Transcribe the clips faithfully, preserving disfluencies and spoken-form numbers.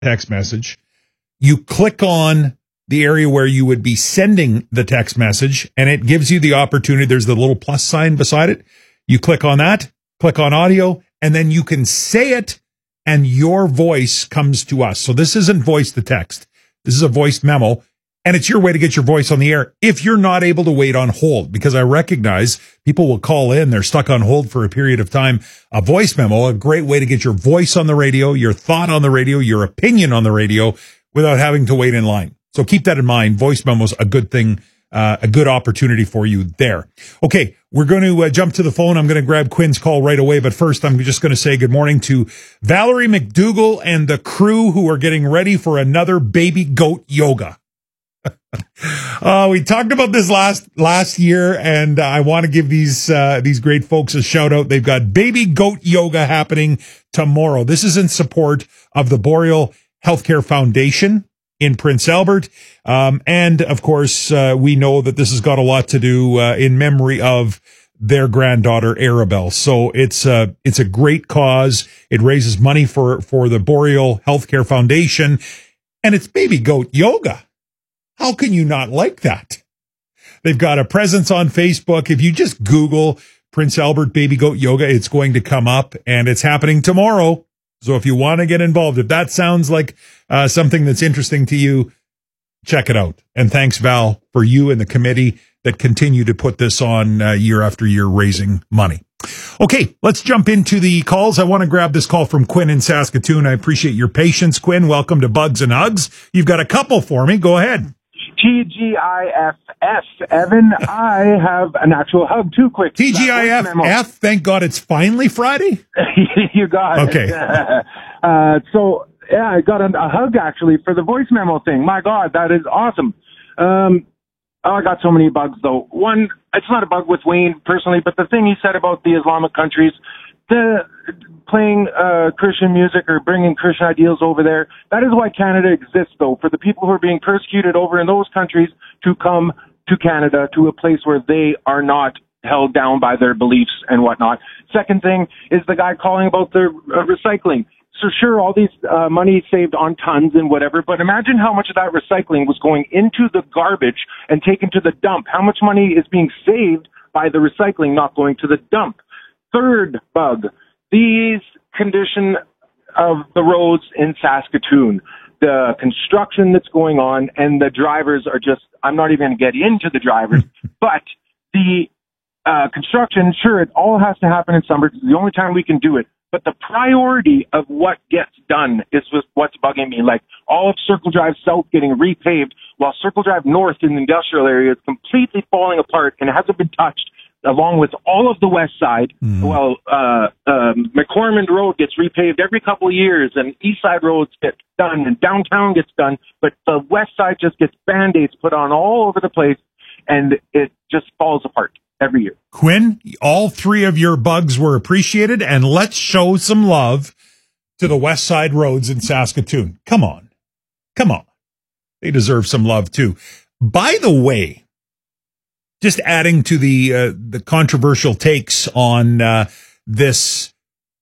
text message. You click on the area where you would be sending the text message, and it gives you the opportunity. There's the little plus sign beside it. You click on that, click on audio, and then you can say it, and your voice comes to us. So this isn't voice to text. This is a voice memo, and it's your way to get your voice on the air if you're not able to wait on hold, because I recognize people will call in. They're stuck on hold for a period of time. A voice memo, a great way to get your voice on the radio, your thought on the radio, your opinion on the radio without having to wait in line. So keep that in mind. Voice memo's a good thing, uh, a good opportunity for you there. Okay, we're going to uh, jump to the phone. I'm going to grab Quinn's call right away. But first, I'm just going to say good morning to Valerie McDougall and the crew who are getting ready for another baby goat yoga. uh, we talked about this last last year, and uh, I want to give these uh, these great folks a shout out. They've got baby goat yoga happening tomorrow. This is in support of the Boreal Healthcare Foundation in Prince Albert. Um, and of course, uh, we know that this has got a lot to do uh, in memory of their granddaughter, Arabelle. So it's a, it's a great cause. It raises money for, for the Boreal Healthcare Foundation, and it's baby goat yoga. How can you not like that? They've got a presence on Facebook. If you just Google Prince Albert baby goat yoga, it's going to come up, and it's happening tomorrow. So if you want to get involved, if that sounds like uh, something that's interesting to you, check it out. And thanks, Val, for you and the committee that continue to put this on uh, year after year, raising money. Okay, let's jump into the calls. I want to grab this call from Quinn in Saskatoon. I appreciate your patience, Quinn. Welcome to Bugs and Hugs. You've got a couple for me. Go ahead. T G I F S, Evan. I have an actual hug too, quick. T G I F F, thank God it's finally Friday. You got okay. it. Okay. uh, so, yeah, I got a, a hug actually for the voice memo thing. My God, that is awesome. Um, oh, I got so many bugs though. One, it's not a bug with Wayne personally, but the thing he said about the Islamic countries, the playing uh, Christian music or bringing Christian ideals over there. That is why Canada exists, though, for the people who are being persecuted over in those countries to come to Canada, to a place where they are not held down by their beliefs and whatnot. Second thing is the guy calling about the uh, recycling. So sure, all these uh, money saved on tons and whatever, but imagine how much of that recycling was going into the garbage and taken to the dump. How much money is being saved by the recycling not going to the dump? Third bug, these condition of the roads in Saskatoon, the construction that's going on, and the drivers are just, I'm not even going to get into the drivers, but the uh, construction, sure, it all has to happen in summer. It's the only time we can do it. But the priority of what gets done is what's bugging me. Like all of Circle Drive South getting repaved, while Circle Drive North in the industrial area is completely falling apart and hasn't been touched, along with all of the west side. Mm. Well, uh, um, McCormick Road gets repaved every couple of years, and east side roads get done, and downtown gets done, but the west side just gets Band-Aids put on all over the place, and it just falls apart every year. Quinn, all three of your bugs were appreciated, and let's show some love to the west side roads in Saskatoon. Come on. Come on. They deserve some love, too. By the way, just adding to the uh, the controversial takes on uh, this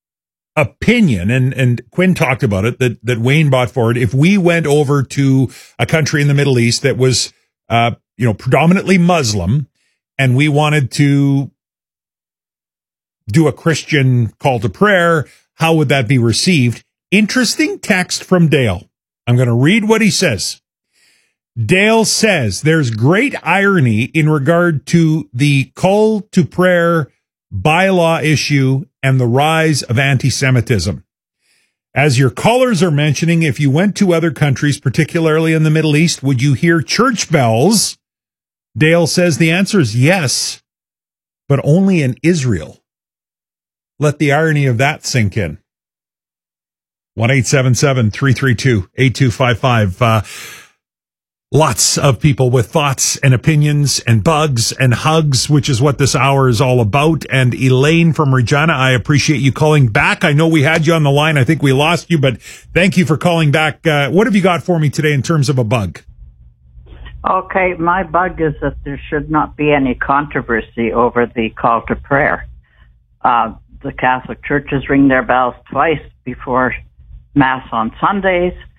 opinion, and, and Quinn talked about it, that, that Wayne brought forward. If we went over to a country in the Middle East that was, uh, you know, predominantly Muslim, and we wanted to do a Christian call to prayer, how would that be received? Interesting text from Dale. I'm going to read what he says. Dale says there's great irony in regard to the call to prayer bylaw issue and the rise of anti-Semitism. As your callers are mentioning, if you went to other countries, particularly in the Middle East, would you hear church bells? Dale says the answer is yes, but only in Israel. Let the irony of that sink in. one eight seven seven, three three two, eight two five five. Uh, Lots of people with thoughts and opinions and bugs and hugs, which is what this hour is all about. And Elaine from Regina, I appreciate you calling back. I know we had you on the line. I think we lost you, but thank you for calling back. Uh, what have you got for me today in terms of a bug? Okay, my bug is that there should not be any controversy over the call to prayer. Uh, the Catholic churches ring their bells twice before Mass on Sundays.